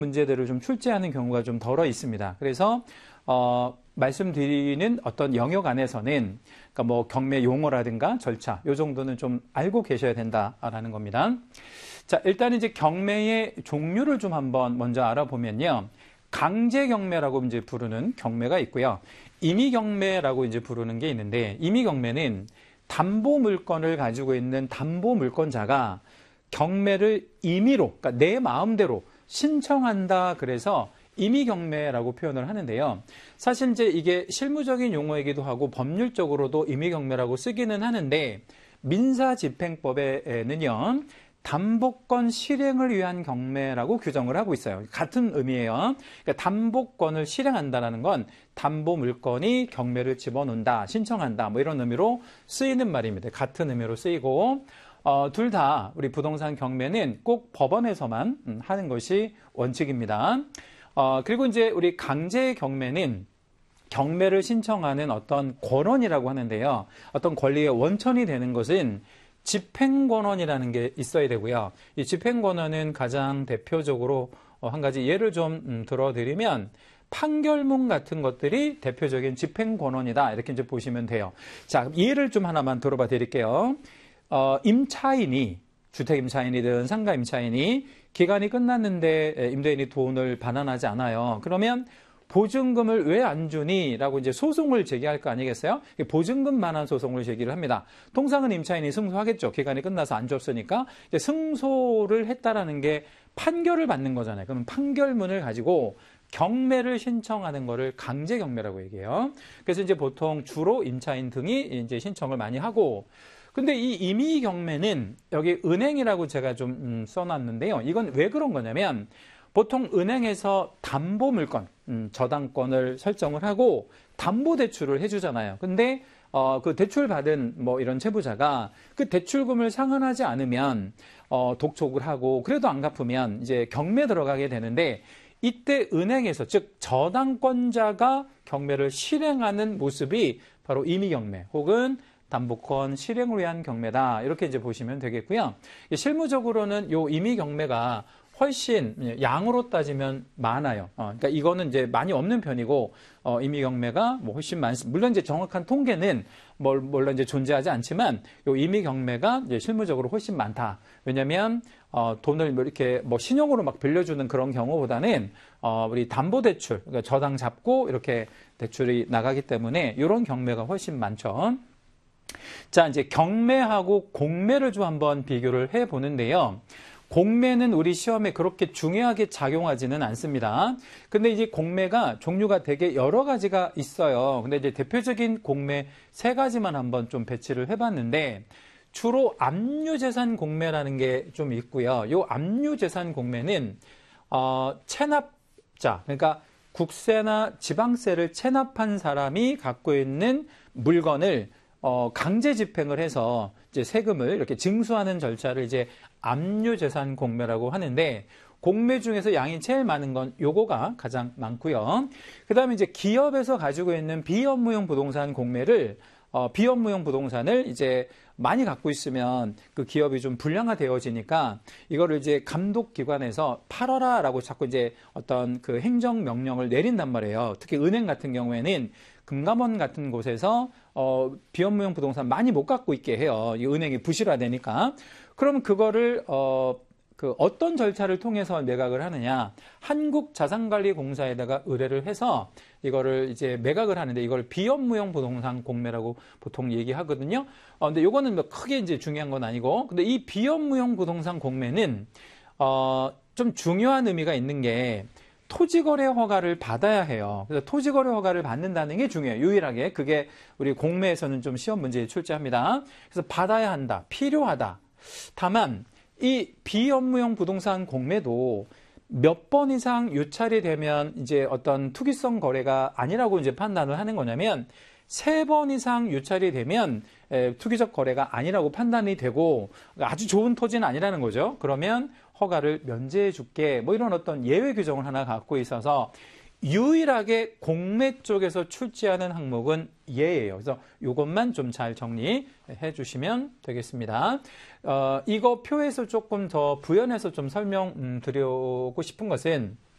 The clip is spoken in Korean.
문제들을 좀 출제하는 경우가 좀 덜어 있습니다. 그래서 말씀드리는 어떤 영역 안에서는 그러니까 뭐 경매 용어라든가 절차 요 정도는 좀 알고 계셔야 된다라는 겁니다. 자, 일단 이제 경매의 종류를 좀 한번 먼저 알아보면요. 강제 경매라고 이제 부르는 경매가 있고요. 임의 경매라고 이제 부르는 게 있는데, 임의 경매는 담보 물건을 가지고 있는 담보 물건자가 경매를 임의로, 그러니까 내 마음대로 신청한다. 그래서 임의 경매라고 표현을 하는데요. 사실 이제 이게 실무적인 용어이기도 하고 법률적으로도 임의 경매라고 쓰기는 하는데, 민사집행법에는요. 담보권 실행을 위한 경매라고 규정을 하고 있어요. 같은 의미예요. 그러니까 담보권을 실행한다는 건 담보 물건이 경매를 집어넣는다, 신청한다, 뭐 이런 의미로 쓰이는 말입니다. 같은 의미로 쓰이고, 둘 다 우리 부동산 경매는 꼭 법원에서만 하는 것이 원칙입니다. 그리고 이제 우리 강제 경매는 경매를 신청하는 어떤 권원이라고 하는데요. 어떤 권리의 원천이 되는 것은 집행권원이라는 게 있어야 되고요. 이 집행권원은 가장 대표적으로 한 가지 예를 좀 들어드리면 판결문 같은 것들이 대표적인 집행권원이다. 이렇게 이제 보시면 돼요. 자, 예를 좀 하나만 들어봐 드릴게요. 임차인이, 주택 임차인이든 상가 임차인이 기간이 끝났는데 임대인이 돈을 반환하지 않아요. 그러면 보증금을 왜 안 주니? 라고 이제 소송을 제기할 거 아니겠어요? 보증금 반환 소송을 제기를 합니다. 통상은 임차인이 승소하겠죠. 기간이 끝나서 안 줬으니까. 이제 승소를 했다라는 게 판결을 받는 거잖아요. 그러면 판결문을 가지고 경매를 신청하는 거를 강제 경매라고 얘기해요. 그래서 이제 보통 주로 임차인 등이 이제 신청을 많이 하고, 근데 이 임의 경매는 여기 은행이라고 제가 좀 써놨는데요. 이건 왜 그런 거냐면, 보통 은행에서 담보 물건, 저당권을 설정을 하고 담보 대출을 해주잖아요. 근데 그 대출 받은 뭐 이런 채무자가 그 대출금을 상환하지 않으면 독촉을 하고, 그래도 안 갚으면 이제 경매 들어가게 되는데, 이때 은행에서, 즉 저당권자가 경매를 실행하는 모습이 바로 임의 경매 혹은 담보권 실행을 위한 경매다. 이렇게 이제 보시면 되겠고요. 실무적으로는 요 임의 경매가 훨씬 양으로 따지면 많아요. 그러니까 이거는 이제 많이 없는 편이고, 임의 경매가 뭐 훨씬 많습니다. 물론 이제 정확한 통계는 물론 이제 존재하지 않지만, 요 임의 경매가 이제 실무적으로 훨씬 많다. 왜냐면, 돈을 뭐 이렇게 뭐 신용으로 막 빌려주는 그런 경우보다는, 우리 담보대출, 그러니까 저당 잡고 이렇게 대출이 나가기 때문에 이런 경매가 훨씬 많죠. 자, 이제 경매하고 공매를 좀 한번 비교를 해 보는데요. 공매는 우리 시험에 그렇게 중요하게 작용하지는 않습니다. 근데 이제 공매가 종류가 되게 여러 가지가 있어요. 근데 이제 대표적인 공매 세 가지만 한번 좀 배치를 해봤는데, 주로 압류재산 공매라는 게 좀 있고요. 이 압류재산 공매는 체납자, 그러니까 국세나 지방세를 체납한 사람이 갖고 있는 물건을 강제 집행을 해서 이제 세금을 이렇게 징수하는 절차를 이제 압류재산 공매라고 하는데, 공매 중에서 양이 제일 많은 건 요거가 가장 많고요. 그 다음에 이제 기업에서 가지고 있는 비업무용 부동산 공매를, 비업무용 부동산을 이제 많이 갖고 있으면 그 기업이 좀 불량화되어지니까 이거를 이제 감독기관에서 팔아라라고 자꾸 이제 어떤 그 행정명령을 내린단 말이에요. 특히 은행 같은 경우에는 금감원 같은 곳에서 비업무용 부동산 많이 못 갖고 있게 해요. 이 은행이 부실화되니까. 그럼 그거를 어떤 절차를 통해서 매각을 하느냐? 한국자산관리공사에다가 의뢰를 해서 이거를 이제 매각을 하는데, 이걸 비업무용 부동산 공매라고 보통 얘기하거든요. 근데 요거는 뭐 크게 이제 중요한 건 아니고, 근데 이 비업무용 부동산 공매는 좀 중요한 의미가 있는 게, 토지거래 허가를 받아야 해요. 그래서 토지거래 허가를 받는다는 게 중요해요. 유일하게. 그게 우리 공매에서는 좀 시험 문제에 출제합니다. 그래서 받아야 한다. 필요하다. 다만 이 비업무용 부동산 공매도 몇 번 이상 유찰이 되면 이제 어떤 투기성 거래가 아니라고 이제 판단을 하는 거냐면, 3번 이상 유찰이 되면 투기적 거래가 아니라고 판단이 되고, 아주 좋은 토지는 아니라는 거죠. 그러면 허가를 면제해 줄게, 뭐 이런 어떤 예외 규정을 하나 갖고 있어서 유일하게 공매 쪽에서 출제하는 항목은 예예요. 그래서 이것만 좀 잘 정리해 주시면 되겠습니다. 이거 표에서 조금 더 부연해서 좀 설명드리고 싶은 것은,